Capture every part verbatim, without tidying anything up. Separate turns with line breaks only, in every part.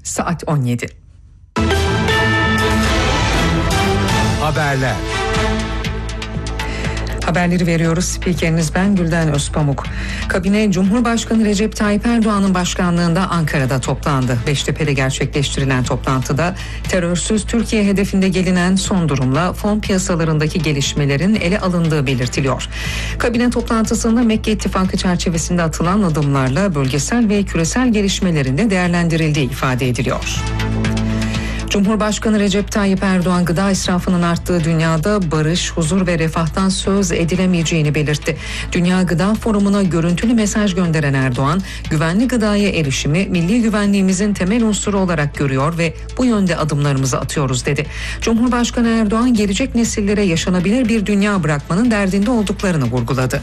saat on yedi.
Haberler.
Haberleri veriyoruz. Spikeriniz ben Gülden Özpamuk. Kabine Cumhurbaşkanı Recep Tayyip Erdoğan'ın başkanlığında Ankara'da toplandı. Beştepe'de gerçekleştirilen toplantıda terörsüz Türkiye hedefinde gelinen son durumla fon piyasalarındaki gelişmelerin ele alındığı belirtiliyor. Kabine toplantısında Mekke İttifakı çerçevesinde atılan adımlarla bölgesel ve küresel gelişmelerin de değerlendirildiği ifade ediliyor. Cumhurbaşkanı Recep Tayyip Erdoğan gıda israfının arttığı dünyada barış, huzur ve refahtan söz edilemeyeceğini belirtti. Dünya Gıda Forumu'na görüntülü mesaj gönderen Erdoğan, güvenli gıdaya erişimi milli güvenliğimizin temel unsuru olarak görüyor ve bu yönde adımlarımızı atıyoruz dedi. Cumhurbaşkanı Erdoğan gelecek nesillere yaşanabilir bir dünya bırakmanın derdinde olduklarını vurguladı.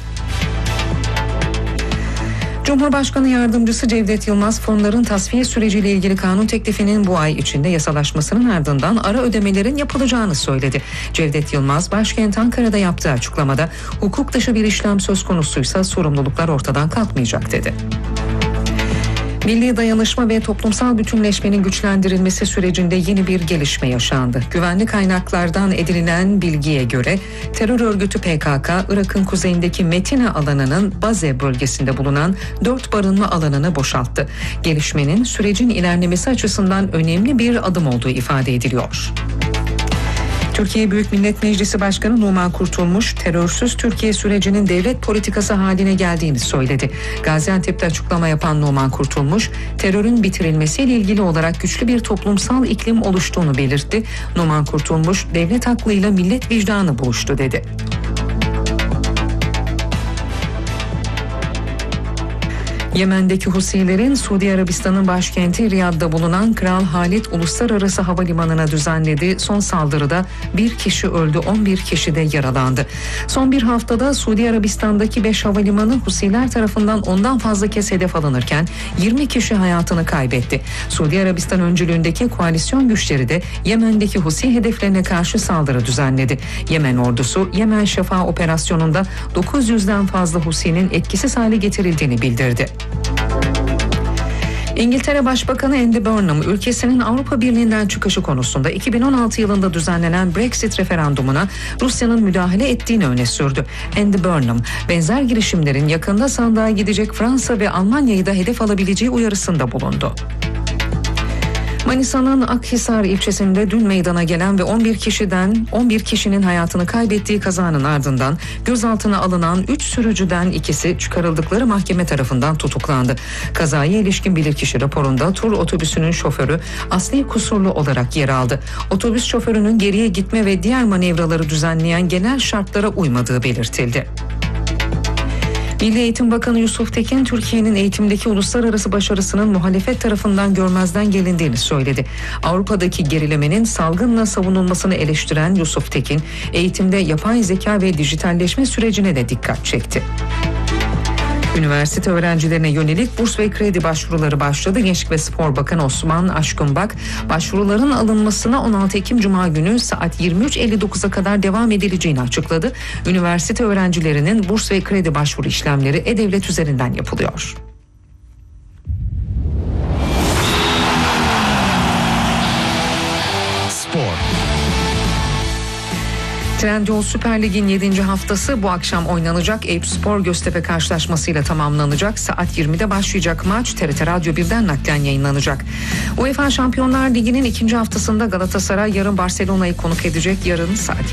Cumhurbaşkanı Yardımcısı Cevdet Yılmaz, fonların tasfiye süreciyle ilgili kanun teklifinin bu ay içinde yasalaşmasının ardından ara ödemelerin yapılacağını söyledi. Cevdet Yılmaz, başkent Ankara'da yaptığı açıklamada, hukuk dışı bir işlem söz konusuysa sorumluluklar ortadan kalkmayacak dedi. Milli dayanışma ve toplumsal bütünleşmenin güçlendirilmesi sürecinde yeni bir gelişme yaşandı. Güvenli kaynaklardan edinilen bilgiye göre terör örgütü P K K, Irak'ın kuzeyindeki Metina alanının Baze bölgesinde bulunan dört barınma alanını boşalttı. Gelişmenin sürecin ilerlemesi açısından önemli bir adım olduğu ifade ediliyor. Türkiye Büyük Millet Meclisi Başkanı Numan Kurtulmuş, terörsüz Türkiye sürecinin devlet politikası haline geldiğini söyledi. Gaziantep'te açıklama yapan Numan Kurtulmuş, terörün bitirilmesiyle ilgili olarak güçlü bir toplumsal iklim oluştuğunu belirtti. Numan Kurtulmuş, devlet aklıyla millet vicdanı buluştu dedi. Yemen'deki Husilerin Suudi Arabistan'ın başkenti Riyad'da bulunan Kral Halid Uluslararası Havalimanı'na düzenlediği son saldırıda bir kişi öldü, on bir kişi de yaralandı. Son bir haftada Suudi Arabistan'daki beş havalimanı Husiler tarafından ondan fazla kez hedef alınırken yirmi kişi hayatını kaybetti. Suudi Arabistan öncülüğündeki koalisyon güçleri de Yemen'deki Husi hedeflerine karşı saldırı düzenledi. Yemen ordusu Yemen Şafa operasyonunda dokuz yüzden fazla Husi'nin etkisiz hale getirildiğini bildirdi. İngiltere Başbakanı Andy Burnham, ülkesinin Avrupa Birliği'nden çıkışı konusunda iki bin on altı yılında düzenlenen Brexit referandumuna Rusya'nın müdahale ettiğini öne sürdü. Andy Burnham, benzer girişimlerin yakında sandığa gidecek Fransa ve Almanya'yı da hedef alabileceği uyarısında bulundu. Manisa'nın Akhisar ilçesinde dün meydana gelen ve on bir kişiden on bir kişinin hayatını kaybettiği kazanın ardından gözaltına alınan üç sürücüden ikisi çıkarıldıkları mahkeme tarafından tutuklandı. Kazaya ilişkin bilirkişi raporunda tur otobüsünün şoförü asli kusurlu olarak yer aldı. Otobüs şoförünün geriye gitme ve diğer manevraları düzenleyen genel şartlara uymadığı belirtildi. Milli Eğitim Bakanı Yusuf Tekin, Türkiye'nin eğitimdeki uluslararası başarısının muhalefet tarafından görmezden gelindiğini söyledi. Avrupa'daki gerilemenin salgınla savunulmasını eleştiren Yusuf Tekin, eğitimde yapay zeka ve dijitalleşme sürecine de dikkat çekti. Üniversite öğrencilerine yönelik burs ve kredi başvuruları başladı. Gençlik ve Spor Bakanı Osman Aşkınbak, başvuruların alınmasına on altı Ekim Cuma günü saat yirmi üç elli dokuza kadar devam edileceğini açıkladı. Üniversite öğrencilerinin burs ve kredi başvuru işlemleri E-Devlet üzerinden yapılıyor.
Spor.
Trendyol Süper Lig'in yedinci haftası bu akşam oynanacak. Eyüpspor Göztepe karşılaşmasıyla tamamlanacak. Saat yirmide başlayacak maç T R T Radyo birden naklen yayınlanacak. UEFA Şampiyonlar Ligi'nin ikinci haftasında Galatasaray yarın Barcelona'yı konuk edecek. Yarın saat